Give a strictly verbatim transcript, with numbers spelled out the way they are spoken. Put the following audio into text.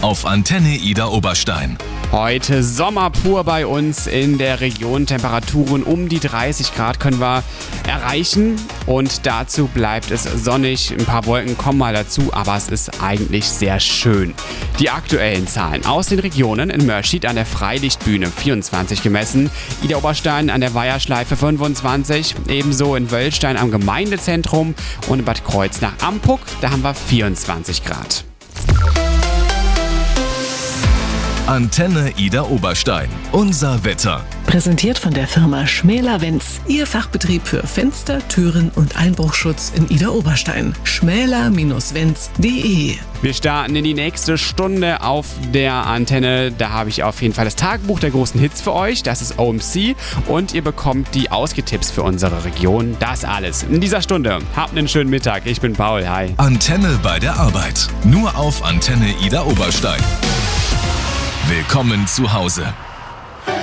auf Antenne Idar Oberstein. Heute Sommer pur bei uns in der Region. Temperaturen um die dreißig Grad können wir erreichen und dazu bleibt es sonnig. Ein paar Wolken kommen mal dazu, aber es ist eigentlich sehr schön. Die aktuellen Zahlen aus den Regionen: in Mörschid an der Freilichtbühne vierundzwanzig gemessen, Idar Oberstein an der Weiherschleife fünfundzwanzig, ebenso in Wöllstein am Gemeindezentrum und in Bad Kreuznach am Puck, da haben wir vierundzwanzig Grad. Antenne Idar Oberstein. Unser Wetter. Präsentiert von der Firma Schmäler-Wenz. Ihr Fachbetrieb für Fenster, Türen und Einbruchschutz in Idar Oberstein. schmäler Bindestrich wenz punkt de. Wir starten in die nächste Stunde auf der Antenne. Da habe ich auf jeden Fall das Tagebuch der großen Hits für euch. Das ist O M C. Und ihr bekommt die Ausgetipps für unsere Region. Das alles in dieser Stunde. Habt einen schönen Mittag. Ich bin Paul. Hi. Antenne bei der Arbeit. Nur auf Antenne Idar Oberstein. Willkommen zu Hause.